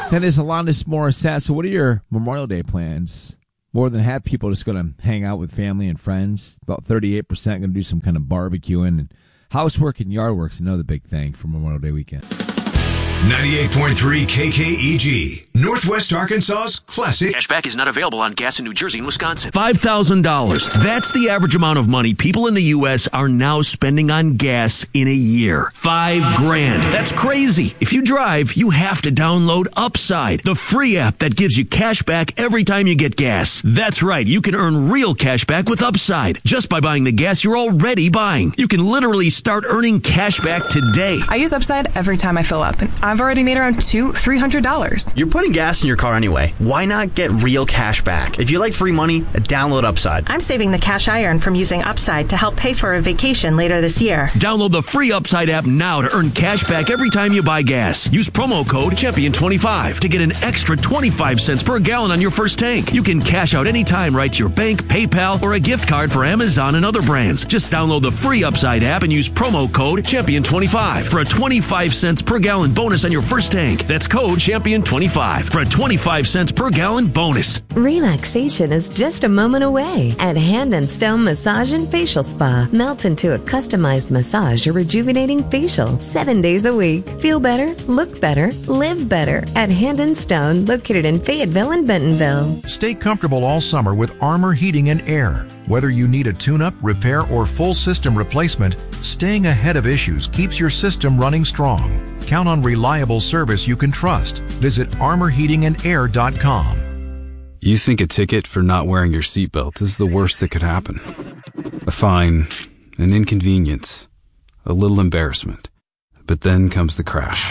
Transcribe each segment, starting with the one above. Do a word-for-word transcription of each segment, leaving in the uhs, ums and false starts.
That is Alanis Morissette. So what are your Memorial Day plans? More than half people are just going to hang out with family and friends. About thirty-eight percent going to do some kind of barbecuing. And housework and yard work is another big thing for Memorial Day weekend. ninety-eight point three K K E G, Northwest Arkansas's classic. Cashback is not available on gas in New Jersey and Wisconsin. five thousand dollars. That's the average amount of money people in the U S are now spending on gas in a year. Five grand. That's crazy. If you drive, you have to download Upside, the free app that gives you cash back every time you get gas. That's right. You can earn real cash back with Upside just by buying the gas you're already buying. You can literally start earning cash back today. I use Upside every time I fill up, and I've already made around two, three hundred dollars. You're putting gas in your car anyway. Why not get real cash back? If you like free money, download Upside. I'm saving the cash I earn from using Upside to help pay for a vacation later this year. Download the free Upside app now to earn cash back every time you buy gas. Use promo code champion twenty-five to get an extra twenty-five cents per gallon on your first tank. You can cash out anytime right to your bank, PayPal, or a gift card for Amazon and other brands. Just download the free Upside app and use promo code champion twenty-five for a twenty-five cents per gallon bonus on your first tank. That's code champion twenty-five for a twenty-five cents per gallon bonus. Relaxation is just a moment away at Hand and Stone Massage and Facial Spa. Melt into a customized massage or rejuvenating facial seven days a week. Feel better, look better, live better at Hand and Stone, located in Fayetteville and Bentonville. Stay comfortable all summer with Armor Heating and Air. Whether you need a tune-up, repair, or full system replacement, staying ahead of issues keeps your system running strong. Count on reliable service you can trust. Visit armor heating and air dot com. You think a ticket for not wearing your seatbelt is the worst that could happen. A fine, an inconvenience, a little embarrassment. But then comes the crash.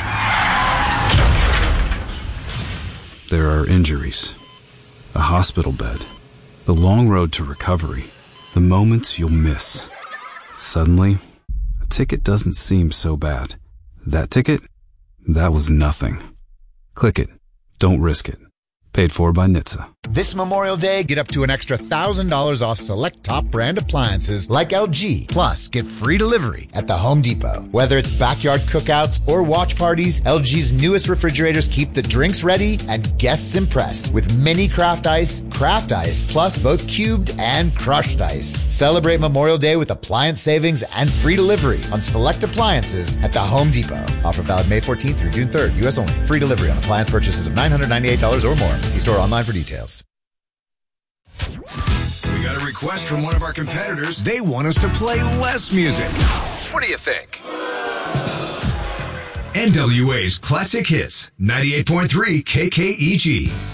There are injuries, a hospital bed, the long road to recovery, the moments you'll miss. Suddenly, a ticket doesn't seem so bad. That ticket? That was nothing. Click it. Don't risk it. Paid for by N H T S A. This Memorial Day, get up to an extra one thousand dollars off select top brand appliances like L G. Plus, get free delivery at the Home Depot. Whether it's backyard cookouts or watch parties, L G's newest refrigerators keep the drinks ready and guests impressed with mini craft ice, craft ice, plus both cubed and crushed ice. Celebrate Memorial Day with appliance savings and free delivery on select appliances at the Home Depot. Offer valid May fourteenth through June third, U S only. Free delivery on appliance purchases of nine hundred ninety-eight dollars or more. See store online for details. We got a request from one of our competitors. They want us to play less music. What do you think? N W A's Classic Hits, ninety-eight point three K K E G.